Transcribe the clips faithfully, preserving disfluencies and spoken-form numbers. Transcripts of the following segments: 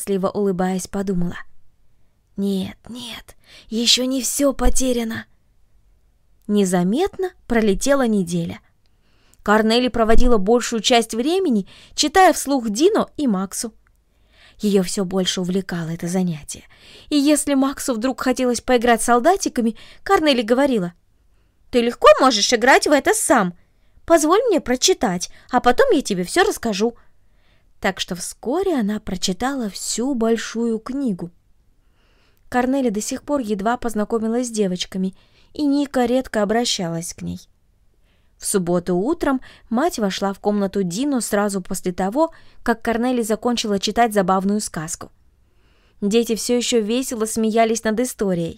счастливо улыбаясь, подумала: «Нет, нет, еще не все потеряно». Незаметно пролетела неделя. Корнели проводила большую часть времени, читая вслух Дино и Максу. Ее все больше увлекало это занятие. И если Максу вдруг хотелось поиграть с солдатиками, Корнели говорила: «Ты легко можешь играть в это сам. Позволь мне прочитать, а потом я тебе все расскажу». Так что вскоре она прочитала всю большую книгу. Корнели до сих пор едва познакомилась с девочками, и Ника редко обращалась к ней. В субботу утром мать вошла в комнату Дино сразу после того, как Корнели закончила читать забавную сказку. Дети все еще весело смеялись над историей.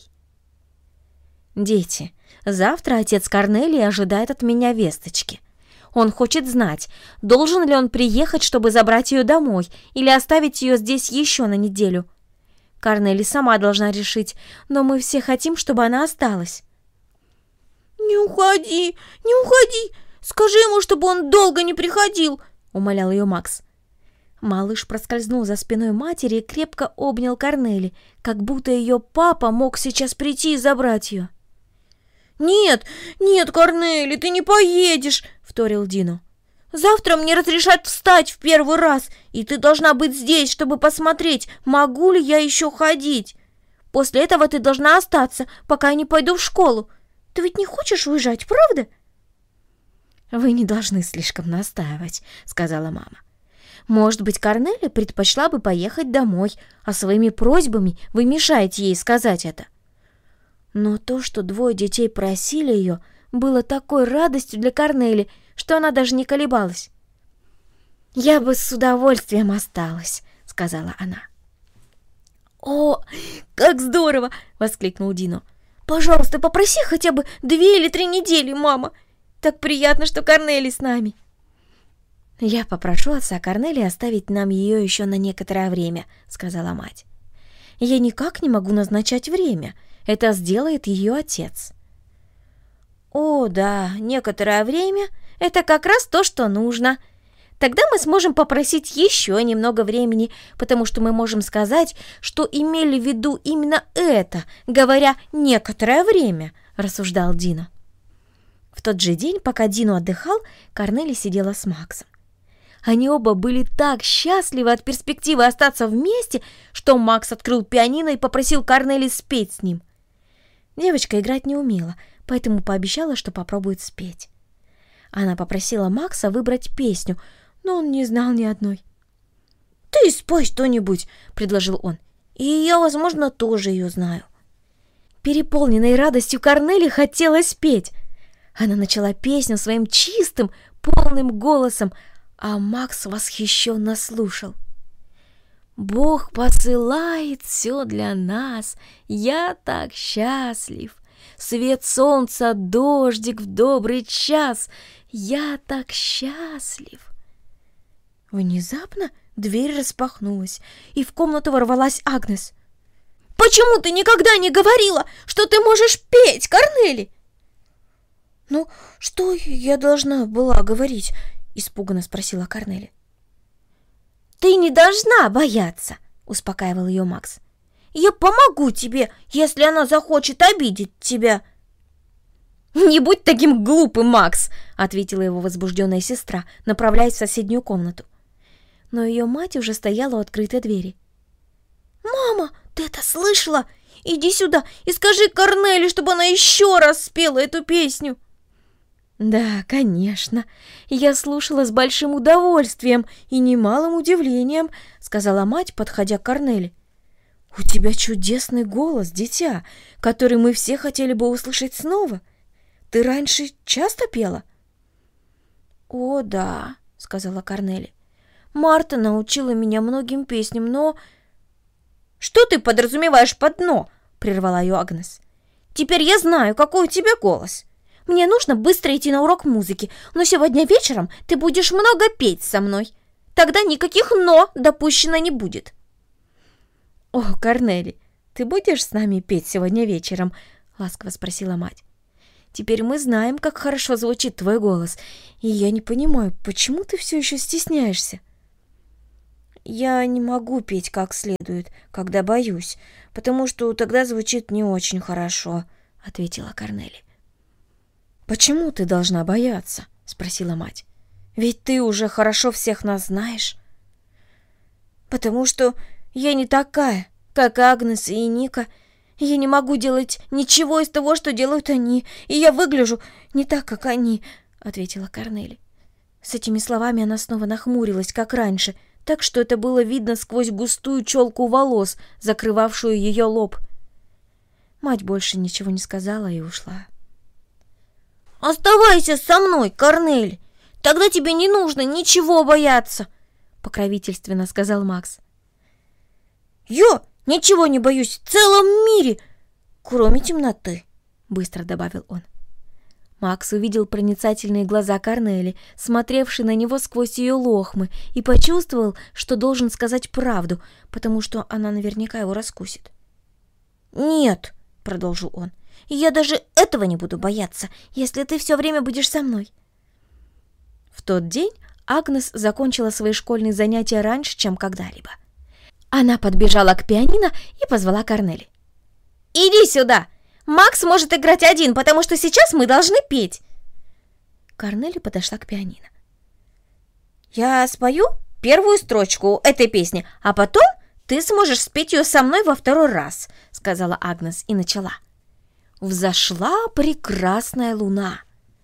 «Дети, завтра отец Корнели ожидает от меня весточки. Он хочет знать, должен ли он приехать, чтобы забрать ее домой, или оставить ее здесь еще на неделю. Корнели сама должна решить, но мы все хотим, чтобы она осталась». «Не уходи, не уходи! Скажи ему, чтобы он долго не приходил!» — умолял ее Макс. Малыш проскользнул за спиной матери и крепко обнял Корнели, как будто ее папа мог сейчас прийти и забрать ее. «Нет, нет, Корнели, ты не поедешь!» — вторил Дино. «Завтра мне разрешат встать в первый раз, и ты должна быть здесь, чтобы посмотреть, могу ли я еще ходить. После этого ты должна остаться, пока я не пойду в школу. Ты ведь не хочешь уезжать, правда?» «Вы не должны слишком настаивать», — сказала мама. «Может быть, Корнели предпочла бы поехать домой, а своими просьбами вы мешаете ей сказать это». Но то, что двое детей просили ее, было такой радостью для Корнели, что она даже не колебалась. «Я бы с удовольствием осталась», — сказала она. «О, как здорово!» — воскликнул Дино. «Пожалуйста, попроси хотя бы две или три недели, мама. Так приятно, что Корнели с нами». «Я попрошу отца Корнели оставить нам ее еще на некоторое время», — сказала мать. «Я никак не могу назначать время. Это сделает ее отец». «О, да, некоторое время — это как раз то, что нужно. Тогда мы сможем попросить еще немного времени, потому что мы можем сказать, что имели в виду именно это, говоря «некоторое время», — рассуждал Дино. В тот же день, пока Дино отдыхал, Корнели сидела с Максом. Они оба были так счастливы от перспективы остаться вместе, что Макс открыл пианино и попросил Корнели спеть с ним. Девочка играть не умела, поэтому пообещала, что попробует спеть. Она попросила Макса выбрать песню, но он не знал ни одной. «Ты спой что-нибудь», — предложил он, — «и я, возможно, тоже ее знаю». Переполненной радостью Корнели хотелось петь. Она начала песню своим чистым, полным голосом, а Макс восхищенно слушал. «Бог посылает все для нас, я так счастлив. Свет солнца, дождик в добрый час, я так счастлив». Внезапно дверь распахнулась, и в комнату ворвалась Агнес. «Почему ты никогда не говорила, что ты можешь петь, Корнели?» «Ну, что я должна была говорить?» — испуганно спросила Корнели. «Ты не должна бояться», — успокаивал ее Макс. «Я помогу тебе, если она захочет обидеть тебя». «Не будь таким глупым, Макс», — ответила его возбужденная сестра, направляясь в соседнюю комнату. Но ее мать уже стояла у открытой двери. «Мама, ты это слышала? Иди сюда и скажи Корнели, чтобы она еще раз спела эту песню». «Да, конечно. Я слушала с большим удовольствием и немалым удивлением», — сказала мать, подходя к Корнели. «У тебя чудесный голос, дитя, который мы все хотели бы услышать снова. Ты раньше часто пела?» «О, да», — сказала Корнели. «Марта научила меня многим песням, но...» «Что ты подразумеваешь под «но»?» — прервала ее Агнес. «Теперь я знаю, какой у тебя голос. Мне нужно быстро идти на урок музыки, но сегодня вечером ты будешь много петь со мной. Тогда никаких «но» допущено не будет». «О, Корнели, ты будешь с нами петь сегодня вечером?» — ласково спросила мать. «Теперь мы знаем, как хорошо звучит твой голос, и я не понимаю, почему ты все еще стесняешься?» я не могу петь как следует, когда боюсь, потому что тогда звучит не очень хорошо», — ответила Корнели. «Почему ты должна бояться?» — спросила мать. «Ведь ты уже хорошо всех нас знаешь». «Потому что я не такая, как Агнес и Ника. Я не могу делать ничего из того, что делают они, и я выгляжу не так, как они», — ответила Корнели. С этими словами она снова нахмурилась, как раньше, так что это было видно сквозь густую челку волос, закрывавшую ее лоб. Мать больше ничего не сказала и ушла. «Оставайся со мной, Корнели, тогда тебе не нужно ничего бояться», — покровительственно сказал Макс. «Я ничего не боюсь в целом мире, кроме темноты», — быстро добавил он. Макс увидел проницательные глаза Корнели, смотревшие на него сквозь ее лохмы, и почувствовал, что должен сказать правду, потому что она наверняка его раскусит. «Нет», — продолжил он, — «я даже этого не буду бояться, если ты все время будешь со мной». В тот день Агнес закончила свои школьные занятия раньше, чем когда-либо. Она подбежала к пианино и позвала Корнели. «Иди сюда! Макс может играть один, потому что сейчас мы должны петь!» Корнели подошла к пианино. «Я спою первую строчку этой песни, а потом ты сможешь спеть ее со мной во второй раз», — сказала Агнес и начала. Взошла прекрасная луна.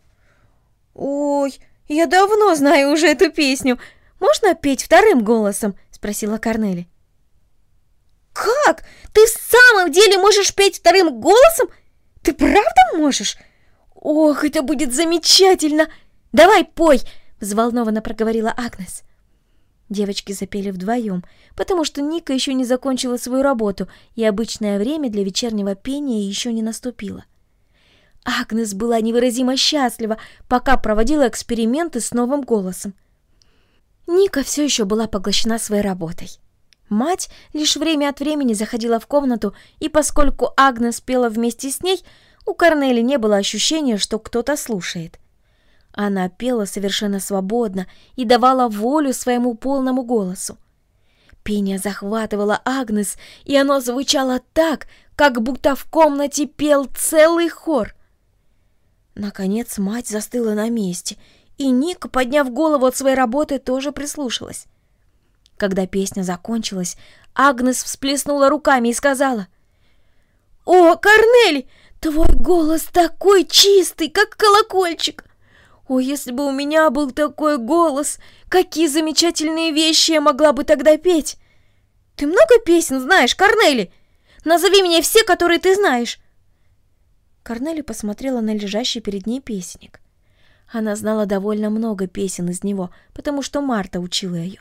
«Ой, я давно знаю уже эту песню. Можно петь вторым голосом?» — спросила Корнели. «Как? Ты в самом деле можешь петь вторым голосом? Ты правда можешь? Ох, это будет замечательно! Давай пой!» — взволнованно проговорила Агнес. Девочки запели вдвоем, потому что Ника еще не закончила свою работу, и обычное время для вечернего пения еще не наступило. Агнес была невыразимо счастлива, пока проводила эксперименты с новым голосом. Ника все еще была поглощена своей работой. Мать лишь время от времени заходила в комнату, и поскольку Агнес пела вместе с ней, у Корнели не было ощущения, что кто-то слушает. Она пела совершенно свободно и давала волю своему полному голосу. Пение захватывало Агнес, и оно звучало так, как будто в комнате пел целый хор. Наконец мать застыла на месте, и Ника, подняв голову от своей работы, тоже прислушалась. Когда песня закончилась, Агнес всплеснула руками и сказала: «О, Корнели, твой голос такой чистый, как колокольчик! О, если бы у меня был такой голос, какие замечательные вещи я могла бы тогда петь! Ты много песен знаешь, Корнели? Назови мне все, которые ты знаешь!» Корнели посмотрела на лежащий перед ней песенник. Она знала довольно много песен из него, потому что Марта учила ее.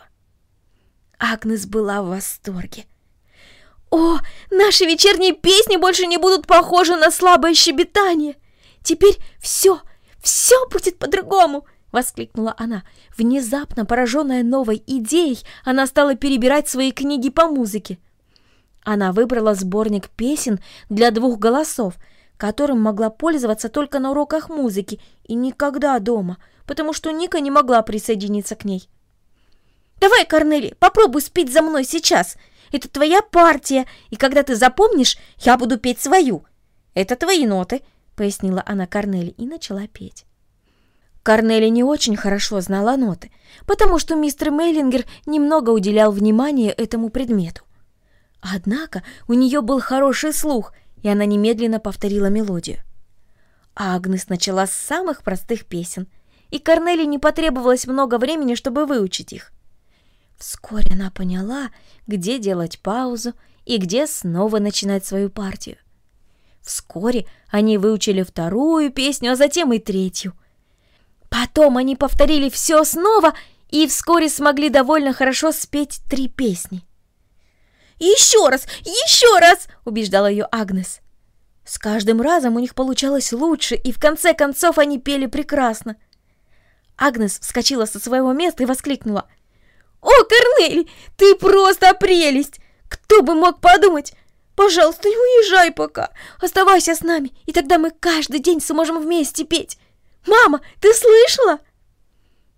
Агнес была в восторге. «О, наши вечерние песни больше не будут похожи на слабое щебетание! Теперь все, все будет по-другому!» — воскликнула она. Внезапно, пораженная новой идеей, она стала перебирать свои книги по музыке. Она выбрала сборник песен для двух голосов, которым могла пользоваться только на уроках музыки и никогда дома, потому что Ника не могла присоединиться к ней. «Давай, Корнели, попробуй спеть за мной сейчас. Это твоя партия, и когда ты запомнишь, я буду петь свою. Это твои ноты», — пояснила она Корнели и начала петь. Корнели не очень хорошо знала ноты, потому что мистер Мейлингер немного уделял внимания этому предмету. Однако у нее был хороший слух, и она немедленно повторила мелодию. Агнес начала с самых простых песен, и Корнели не потребовалось много времени, чтобы выучить их. Вскоре она поняла, где делать паузу и где снова начинать свою партию. Вскоре они выучили вторую песню, а затем и третью. Потом они повторили все снова и вскоре смогли довольно хорошо спеть три песни. «Еще раз, еще раз!» — убеждала ее Агнес. С каждым разом у них получалось лучше, и в конце концов они пели прекрасно. Агнес вскочила со своего места и воскликнула: «О, Корнели, ты просто прелесть! Кто бы мог подумать! Пожалуйста, не уезжай пока, оставайся с нами, и тогда мы каждый день сможем вместе петь. Мама, ты слышала?»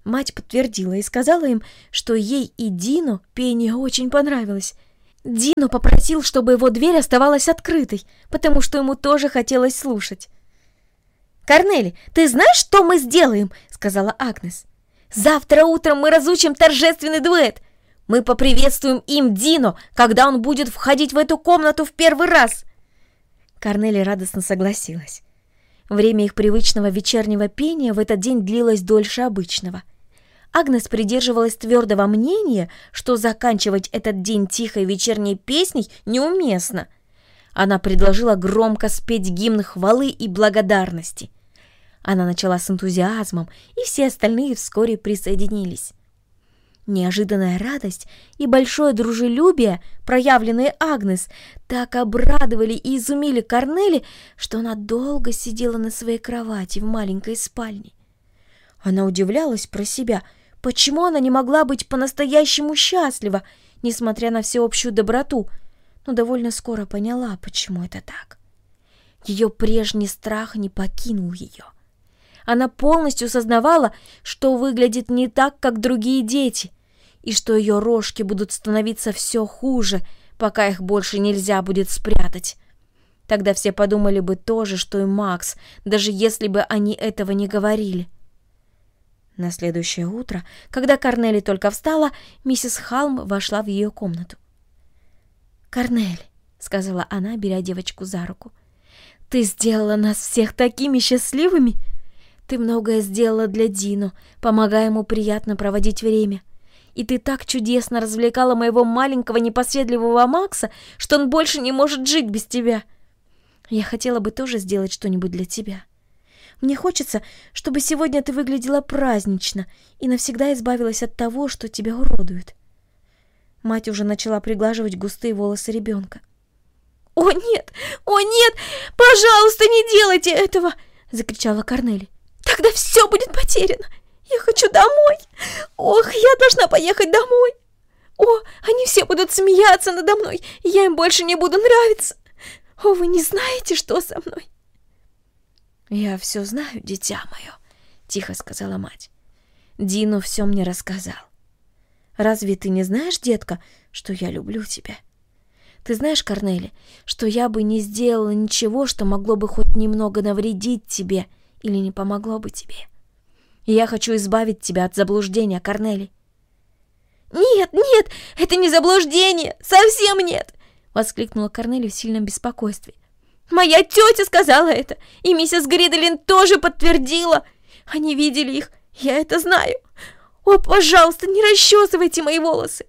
Мать подтвердила и сказала им, что ей и Дино пение очень понравилось. Дино попросил, чтобы его дверь оставалась открытой, потому что ему тоже хотелось слушать. «Корнели, ты знаешь, что мы сделаем?» — сказала Агнес. «Завтра утром мы разучим торжественный дуэт. Мы поприветствуем им Дино, когда он будет входить в эту комнату в первый раз». Корнели радостно согласилась. Время их привычного вечернего пения в этот день длилось дольше обычного. Агнес придерживалась твердого мнения, что заканчивать этот день тихой вечерней песней неуместно. Она предложила громко спеть гимн хвалы и благодарности. Она начала с энтузиазмом, и все остальные вскоре присоединились. Неожиданная радость и большое дружелюбие, проявленные Агнес, так обрадовали и изумили Корнели, что она долго сидела на своей кровати в маленькой спальне. Она удивлялась про себя, почему она не могла быть по-настоящему счастлива, несмотря на всеобщую доброту, но довольно скоро поняла, почему это так. Ее прежний страх не покинул ее. Она полностью сознавала, что выглядит не так, как другие дети, и что ее рожки будут становиться все хуже, пока их больше нельзя будет спрятать. Тогда все подумали бы то же, что и Макс, даже если бы они этого не говорили. На следующее утро, когда Корнели только встала, миссис Халм вошла в ее комнату. «Корнели», — сказала она, беря девочку за руку, — «ты сделала нас всех такими счастливыми. Ты многое сделала для Дино, помогая ему приятно проводить время. И ты так чудесно развлекала моего маленького непоседливого Макса, что он больше не может жить без тебя. Я хотела бы тоже сделать что-нибудь для тебя. Мне хочется, чтобы сегодня ты выглядела празднично и навсегда избавилась от того, что тебя уродует». Мать уже начала приглаживать густые волосы ребенка. «О нет! О нет! Пожалуйста, не делайте этого!» — закричала Корнели. «Тогда все будет потеряно! Я хочу домой! Ох, я должна поехать домой! О, они все будут смеяться надо мной, и я им больше не буду нравиться! О, вы не знаете, что со мной!» «Я все знаю, дитя мое», — тихо сказала мать. «Дино все мне рассказал. Разве ты не знаешь, детка, что я люблю тебя? Ты знаешь, Корнели, что я бы не сделала ничего, что могло бы хоть немного навредить тебе или не помогло бы тебе. И я хочу избавить тебя от заблуждения, Корнели». «Нет, нет, это не заблуждение, совсем нет!» — воскликнула Корнели в сильном беспокойстве. «Моя тетя сказала это, и миссис Гриделин тоже подтвердила. Они видели их, я это знаю. О, пожалуйста, не расчесывайте мои волосы!»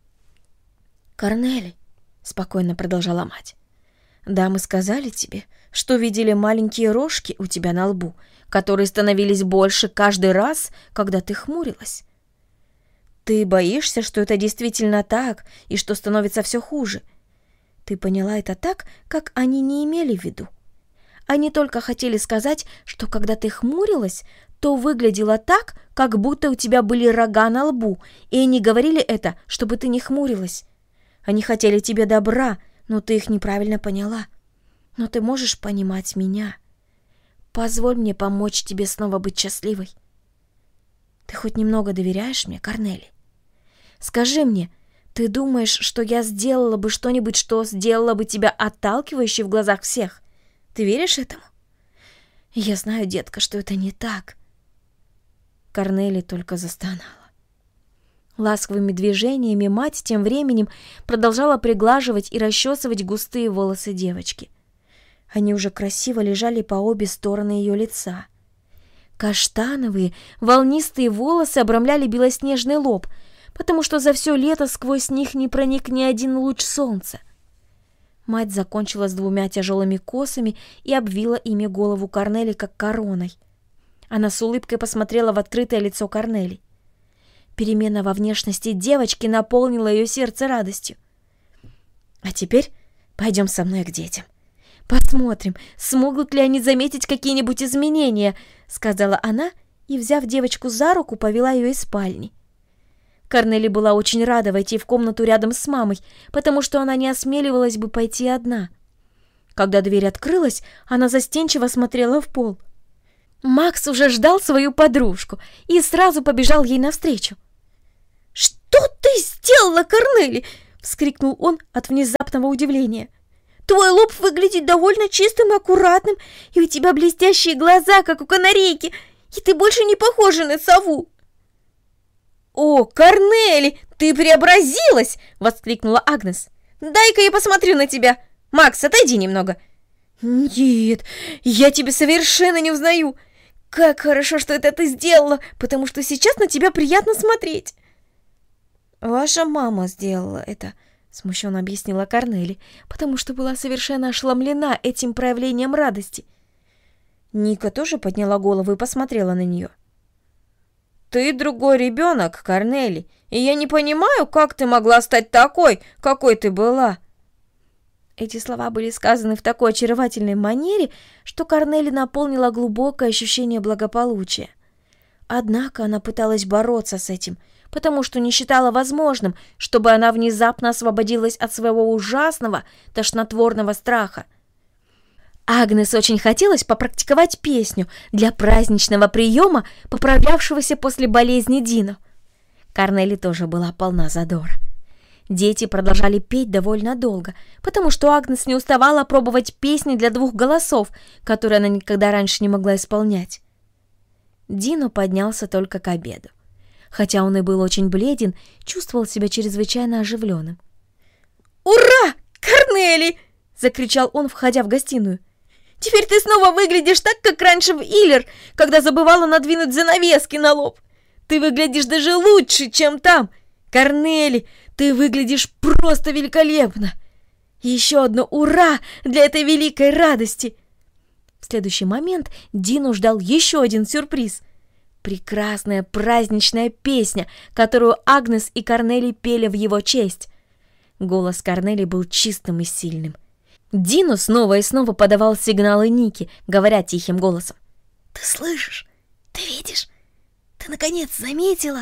«Корнели», — спокойно продолжала мать, — «дамы сказали тебе, что видели маленькие рожки у тебя на лбу, которые становились больше каждый раз, когда ты хмурилась. Ты боишься, что это действительно так и что становится все хуже. Ты поняла это так, как они не имели в виду. Они только хотели сказать, что когда ты хмурилась, то выглядело так, как будто у тебя были рога на лбу, и они говорили это, чтобы ты не хмурилась. Они хотели тебе добра, но ты их неправильно поняла. Но ты можешь понимать меня. Позволь мне помочь тебе снова быть счастливой. Ты хоть немного доверяешь мне, Корнели? Скажи мне, ты думаешь, что я сделала бы что-нибудь, что сделало бы тебя отталкивающей в глазах всех? Ты веришь этому? Я знаю, детка, что это не так». Корнели только застонала. Ласковыми движениями мать тем временем продолжала приглаживать и расчесывать густые волосы девочки. Они уже красиво лежали по обе стороны ее лица. Каштановые, волнистые волосы обрамляли белоснежный лоб, потому что за все лето сквозь них не проник ни один луч солнца. Мать закончила с двумя тяжелыми косами и обвила ими голову Корнели как короной. Она с улыбкой посмотрела в открытое лицо Корнели. Перемена во внешности девочки наполнила ее сердце радостью. «А теперь пойдем со мной к детям. Посмотрим, смогут ли они заметить какие-нибудь изменения», — сказала она и, взяв девочку за руку, повела ее из спальни. Корнели была очень рада войти в комнату рядом с мамой, потому что она не осмеливалась бы пойти одна. Когда дверь открылась, она застенчиво смотрела в пол. Макс уже ждал свою подружку и сразу побежал ей навстречу. «Что ты сделала, Корнели?» — вскрикнул он от внезапного удивления. «Твой лоб выглядит довольно чистым и аккуратным, и у тебя блестящие глаза, как у канарейки, и ты больше не похожа на сову». «О, Корнели, ты преобразилась!» — воскликнула Агнес. «Дай-ка я посмотрю на тебя. Макс, отойди немного». «Нет, я тебя совершенно не узнаю. Как хорошо, что это ты сделала, потому что сейчас на тебя приятно смотреть». «Ваша мама сделала это», — смущенно объяснила Корнели, потому что была совершенно ошеломлена этим проявлением радости. Ника тоже подняла голову и посмотрела на нее. «Ты другой ребенок, Корнели, и я не понимаю, как ты могла стать такой, какой ты была». Эти слова были сказаны в такой очаровательной манере, что Корнели наполнила глубокое ощущение благополучия. Однако она пыталась бороться с этим, потому что не считала возможным, чтобы она внезапно освободилась от своего ужасного, тошнотворного страха. Агнес очень хотелось попрактиковать песню для праздничного приема, поправлявшегося после болезни Дино. Корнели тоже была полна задора. Дети продолжали петь довольно долго, потому что Агнес не уставала пробовать песни для двух голосов, которые она никогда раньше не могла исполнять. Дино поднялся только к обеду. Хотя он и был очень бледен, чувствовал себя чрезвычайно оживленным. «Ура, Корнели!» — закричал он, входя в гостиную. «Теперь ты снова выглядишь так, как раньше в Иллер, когда забывала надвинуть занавески на лоб. Ты выглядишь даже лучше, чем там. Корнели, ты выглядишь просто великолепно! Еще одно ура для этой великой радости!» В следующий момент Дино ждал еще один сюрприз. Прекрасная праздничная песня, которую Агнес и Корнели пели в его честь. Голос Корнели был чистым и сильным. Дино снова и снова подавал сигналы Нике, говоря тихим голосом. «Ты слышишь? Ты видишь? Ты наконец заметила?»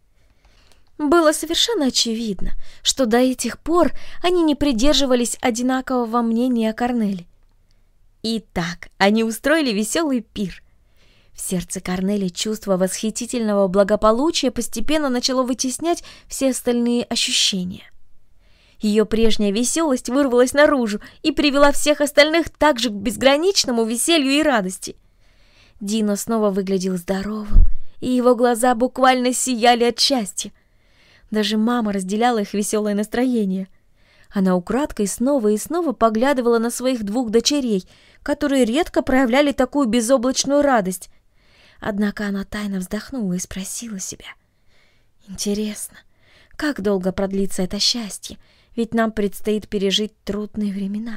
Было совершенно очевидно, что до этих пор они не придерживались одинакового мнения о Корнели. Итак, они устроили веселый пир. В сердце Корнели чувство восхитительного благополучия постепенно начало вытеснять все остальные ощущения. Ее прежняя веселость вырвалась наружу и привела всех остальных также к безграничному веселью и радости. Дино снова выглядел здоровым, и его глаза буквально сияли от счастья. Даже мама разделяла их веселое настроение. Она украдкой снова и снова поглядывала на своих двух дочерей, которые редко проявляли такую безоблачную радость. Однако она тайно вздохнула и спросила себя: «Интересно, как долго продлится это счастье? Ведь нам предстоит пережить трудные времена».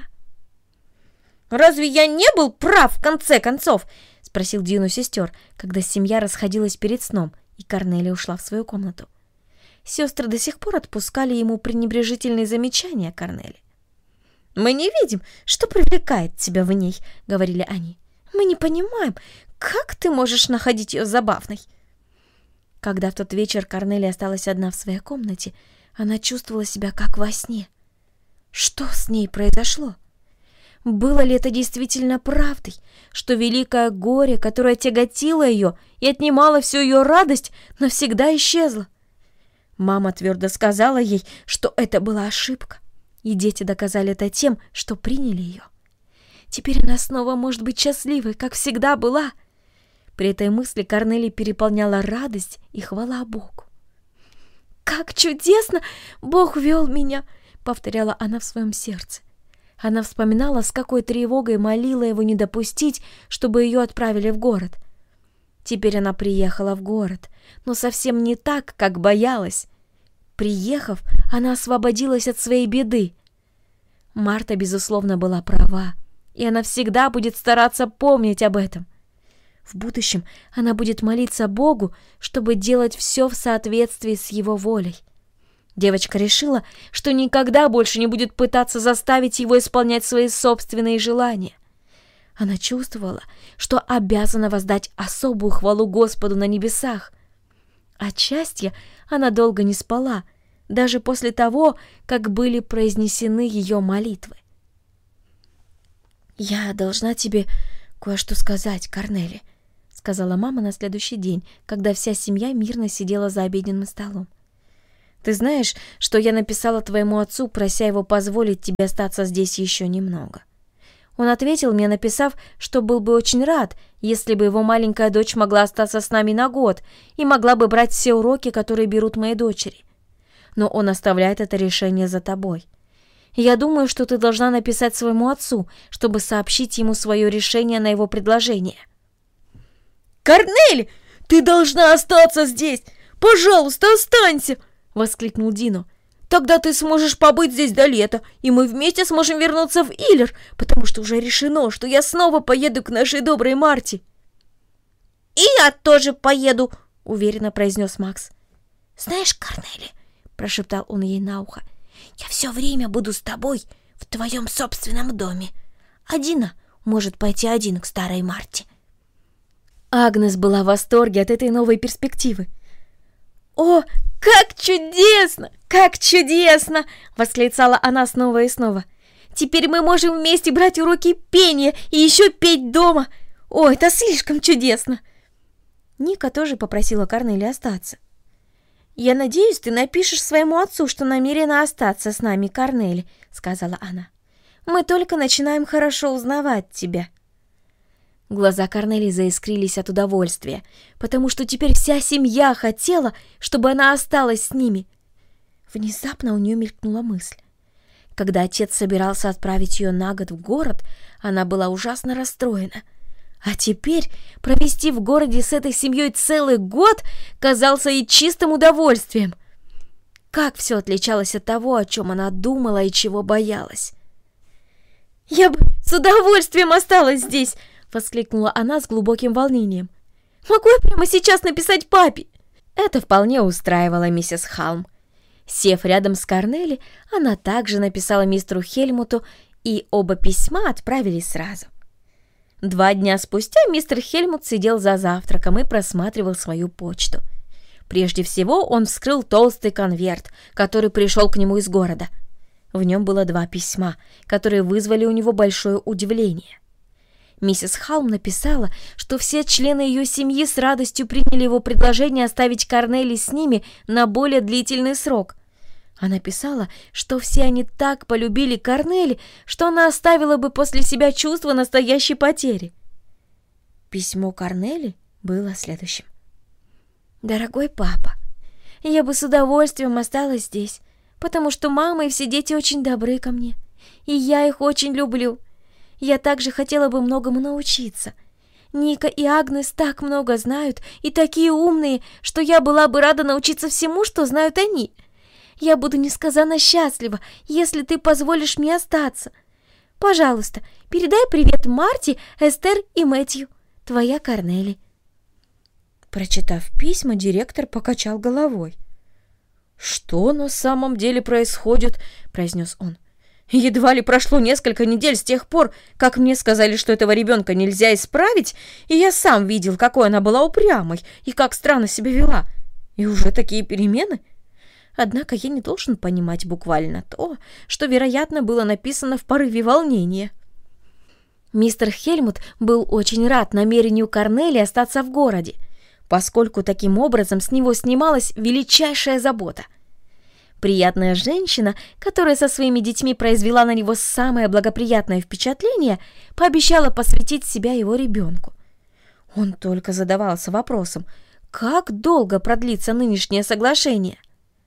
«Разве я не был прав в конце концов?» — спросил Дино сестер, когда семья расходилась перед сном, и Корнели ушла в свою комнату. Сестры до сих пор отпускали ему пренебрежительные замечания о Корнели. «Мы не видим, что привлекает тебя в ней», — говорили они. «Мы не понимаем, как ты можешь находить ее забавной». Когда в тот вечер Корнели осталась одна в своей комнате, она чувствовала себя как во сне. Что с ней произошло? Было ли это действительно правдой, что великое горе, которое тяготило ее и отнимало всю ее радость, навсегда исчезло? Мама твердо сказала ей, что это была ошибка, и дети доказали это тем, что приняли ее. Теперь она снова может быть счастливой, как всегда была. При этой мысли Корнели переполняла радость и хвала Богу. «Как чудесно Бог вел меня!» — повторяла она в своем сердце. Она вспоминала, с какой тревогой молила его не допустить, чтобы ее отправили в город. Теперь она приехала в город, но совсем не так, как боялась. Приехав, она освободилась от своей беды. Марта, безусловно, была права, и она всегда будет стараться помнить об этом. В будущем она будет молиться Богу, чтобы делать все в соответствии с Его волей. Девочка решила, что никогда больше не будет пытаться заставить его исполнять свои собственные желания. Она чувствовала, что обязана воздать особую хвалу Господу на небесах. От счастья она долго не спала, даже после того, как были произнесены ее молитвы. «Я должна тебе кое-что сказать, Корнели», — сказала мама на следующий день, когда вся семья мирно сидела за обеденным столом. «Ты знаешь, что я написала твоему отцу, прося его позволить тебе остаться здесь еще немного?» Он ответил мне, написав, что был бы очень рад, если бы его маленькая дочь могла остаться с нами на год и могла бы брать все уроки, которые берут мои дочери. Но он оставляет это решение за тобой. Я думаю, что ты должна написать своему отцу, чтобы сообщить ему свое решение на его предложение». «Корнель, ты должна остаться здесь! Пожалуйста, останься!» — воскликнул Дино. «Тогда ты сможешь побыть здесь до лета, и мы вместе сможем вернуться в Иллер, потому что уже решено, что я снова поеду к нашей доброй Марте». «И я тоже поеду», — уверенно произнес Макс. «Знаешь, Корнели», — прошептал он ей на ухо, — «я все время буду с тобой в твоем собственном доме. А Дина может пойти один к старой Марте». Агнес была в восторге от этой новой перспективы. «О, как чудесно! Как чудесно!» — восклицала она снова и снова. «Теперь мы можем вместе брать уроки пения и еще петь дома! О, это слишком чудесно!» Ника тоже попросила Корнели остаться. «Я надеюсь, ты напишешь своему отцу, что намерена остаться с нами, Корнели», — сказала она. «Мы только начинаем хорошо узнавать тебя». Глаза Корнели заискрились от удовольствия, потому что теперь вся семья хотела, чтобы она осталась с ними. Внезапно у нее мелькнула мысль. Когда отец собирался отправить ее на год в город, она была ужасно расстроена. А теперь провести в городе с этой семьей целый год казался ей чистым удовольствием. Как все отличалось от того, о чем она думала и чего боялась. «Я бы с удовольствием осталась здесь!» — воскликнула она с глубоким волнением. «Могу я прямо сейчас написать папе?» Это вполне устраивало миссис Халм. Сев рядом с Корнели, она также написала мистеру Хельмуту, и оба письма отправились сразу. Два дня спустя мистер Хельмут сидел за завтраком и просматривал свою почту. Прежде всего он вскрыл толстый конверт, который пришел к нему из города. В нем было два письма, которые вызвали у него большое удивление. Миссис Халм написала, что все члены ее семьи с радостью приняли его предложение оставить Корнели с ними на более длительный срок. Она писала, что все они так полюбили Корнели, что она оставила бы после себя чувство настоящей потери. Письмо Корнели было следующим. «Дорогой папа, я бы с удовольствием осталась здесь, потому что мама и все дети очень добры ко мне, и я их очень люблю. Я также хотела бы многому научиться. Ника и Агнес так много знают и такие умные, что я была бы рада научиться всему, что знают они. Я буду несказанно счастлива, если ты позволишь мне остаться. Пожалуйста, передай привет Марте, Эстер и Мэтью. Твоя Корнели». Прочитав письма, директор покачал головой. «Что на самом деле происходит?» — произнес он. «Едва ли прошло несколько недель с тех пор, как мне сказали, что этого ребенка нельзя исправить, и я сам видел, какой она была упрямой и как странно себя вела. И уже такие перемены? Однако я не должен понимать буквально то, что, вероятно, было написано в порыве волнения». Мистер Хельмут был очень рад намерению Корнели остаться в городе, поскольку таким образом с него снималась величайшая забота. Приятная женщина, которая со своими детьми произвела на него самое благоприятное впечатление, пообещала посвятить себя его ребенку. Он только задавался вопросом, как долго продлится нынешнее соглашение.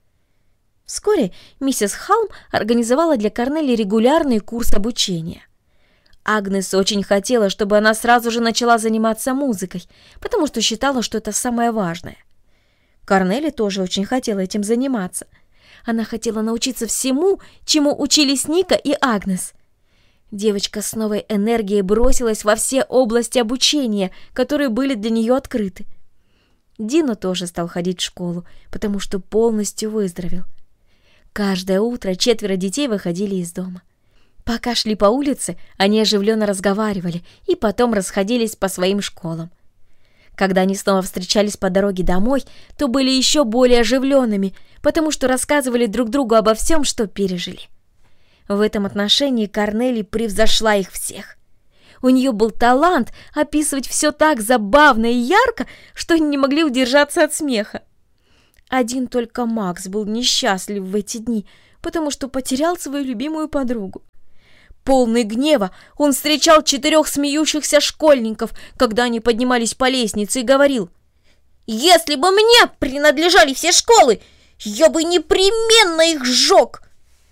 Вскоре миссис Халм организовала для Корнели регулярный курс обучения. Агнес очень хотела, чтобы она сразу же начала заниматься музыкой, потому что считала, что это самое важное. Корнели тоже очень хотела этим заниматься. Она хотела научиться всему, чему учились Ника и Агнес. Девочка с новой энергией бросилась во все области обучения, которые были для нее открыты. Дино тоже стал ходить в школу, потому что полностью выздоровел. Каждое утро четверо детей выходили из дома. Пока шли по улице, они оживленно разговаривали и потом расходились по своим школам. Когда они снова встречались по дороге домой, то были еще более оживленными, потому что рассказывали друг другу обо всем, что пережили. В этом отношении Корнели превзошла их всех. У нее был талант описывать все так забавно и ярко, что они не могли удержаться от смеха. Один только Макс был несчастлив в эти дни, потому что потерял свою любимую подругу. Полный гнева, он встречал четырех смеющихся школьников, когда они поднимались по лестнице, и говорил: «Если бы мне принадлежали все школы, я бы непременно их сжег!»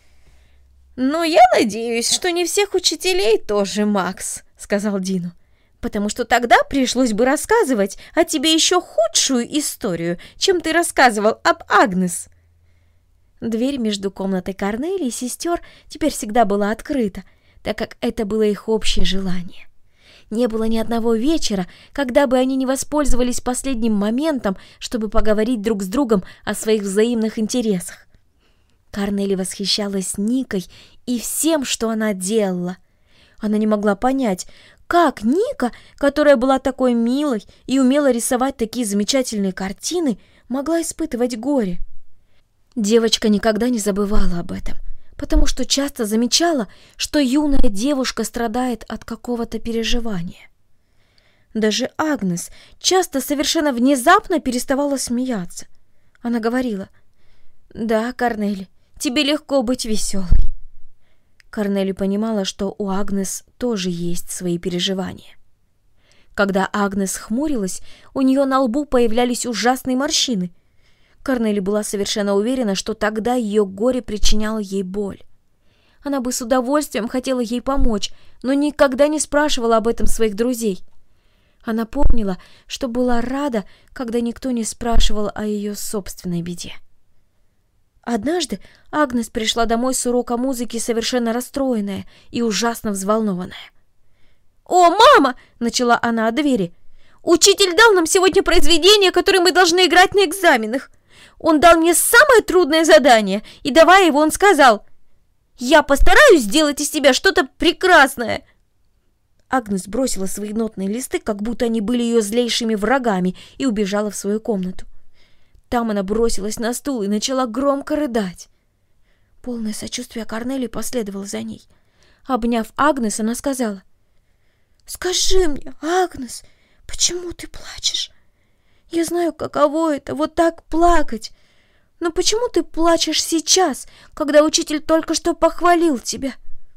«Но я надеюсь, что не всех учителей тоже, Макс», — сказал Дину, «потому что тогда пришлось бы рассказывать о тебе еще худшую историю, чем ты рассказывал об Агнес». Дверь между комнатой Корнелии и сестер теперь всегда была открыта, так как это было их общее желание. Не было ни одного вечера, когда бы они не воспользовались последним моментом, чтобы поговорить друг с другом о своих взаимных интересах. Корнелия восхищалась Никой и всем, что она делала. Она не могла понять, как Ника, которая была такой милой и умела рисовать такие замечательные картины, могла испытывать горе. Девочка никогда не забывала об этом, потому что часто замечала, что юная девушка страдает от какого-то переживания. Даже Агнес часто совершенно внезапно переставала смеяться. Она говорила: «Да, Корнели, тебе легко быть веселой». Корнели понимала, что у Агнес тоже есть свои переживания. Когда Агнес хмурилась, у нее на лбу появлялись ужасные морщины. Корнели была совершенно уверена, что тогда ее горе причиняло ей боль. Она бы с удовольствием хотела ей помочь, но никогда не спрашивала об этом своих друзей. Она помнила, что была рада, когда никто не спрашивал о ее собственной беде. Однажды Агнес пришла домой с урока музыки совершенно расстроенная и ужасно взволнованная. «О, мама!» — начала она от двери. «Учитель дал нам сегодня произведение, которое мы должны играть на экзаменах. Он дал мне самое трудное задание, и давая его, он сказал: «Я постараюсь сделать из тебя что-то прекрасное». Агнес бросила свои нотные листы, как будто они были ее злейшими врагами, и убежала в свою комнату. Там она бросилась на стул и начала громко рыдать. Полное сочувствие Корнелии последовало за ней. Обняв Агнес, она сказала: «Скажи мне, Агнес, почему ты плачешь? Я знаю, каково это, вот так плакать. Но почему ты плачешь сейчас, когда учитель только что похвалил тебя?»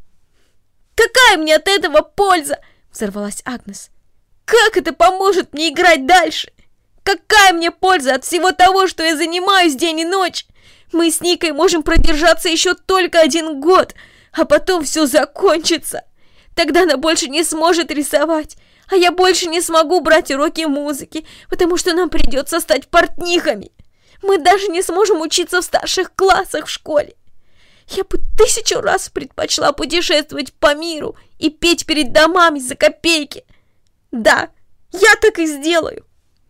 «Какая мне от этого польза?» — взорвалась Агнес. «Как это поможет мне играть дальше? Какая мне польза от всего того, что я занимаюсь день и ночь? Мы с Никой можем продержаться еще только один год, а потом все закончится. Тогда она больше не сможет рисовать, а я больше не смогу брать уроки музыки, потому что нам придется стать портнихами. Мы даже не сможем учиться в старших классах в школе. Я бы тысячу раз предпочла путешествовать по миру и петь перед домами за копейки. Да, я так и сделаю».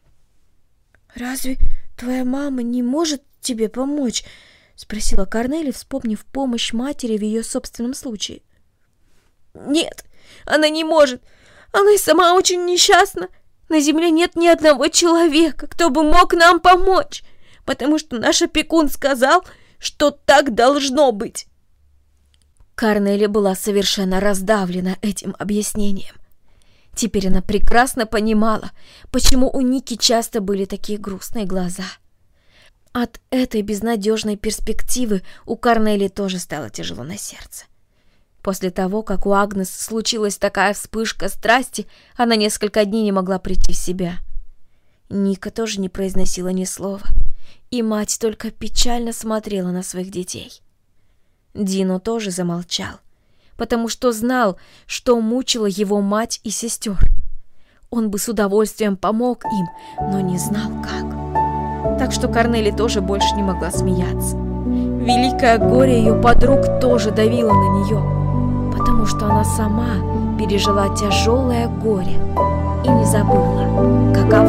«Разве твоя мама не может тебе помочь?» — спросила Корнелия, вспомнив помощь матери в ее собственном случае. «Нет, она не может. Она и сама очень несчастна. На земле нет ни одного человека, кто бы мог нам помочь, потому что наш опекун сказал, что так должно быть». Корнелия была совершенно раздавлена этим объяснением. Теперь она прекрасно понимала, почему у Ники часто были такие грустные глаза. От этой безнадежной перспективы у Корнелии тоже стало тяжело на сердце. После того, как у Агнес случилась такая вспышка страсти, она несколько дней не могла прийти в себя. Ника тоже не произносила ни слова, и мать только печально смотрела на своих детей. Дино тоже замолчал, потому что знал, что мучила его мать и сестер. Он бы с удовольствием помог им, но не знал, как. Так что Корнелия тоже больше не могла смеяться. Великое горе ее подруг тоже давило на нее, потому что она сама пережила тяжелое горе и не забыла, каково